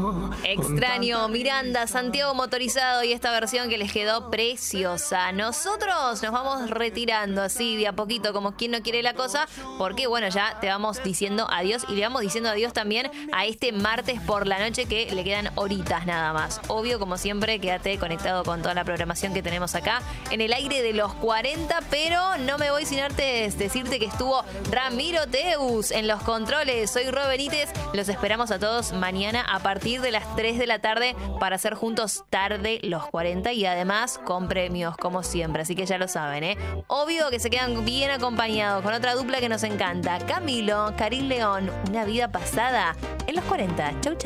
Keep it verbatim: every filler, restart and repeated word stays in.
Extraño, Miranda, Santiago Motorizado y esta versión que les quedó preciosa. Nosotros nos vamos retirando así de a poquito, como quien no quiere la cosa, porque bueno, ya te vamos diciendo adiós y le vamos diciendo adiós también a este martes por la noche que le quedan horitas nada más. Obvio, como siempre, quédate conectado con toda la programación que tenemos acá en el aire de los cuarenta, pero no me voy sin antes decirte que estuvo Ramiro Teus en los controles. Soy Ro Benítez, los esperamos a todos mañana a partir de las tres de la tarde para hacer juntos tarde los cuarenta y además con premios como siempre, así que ya lo saben, ¿eh? Obvio que se quedan bien acompañados con otra dupla que nos encanta, Camilo, Karim León, una vida pasada en los cuarenta. Chau, chau.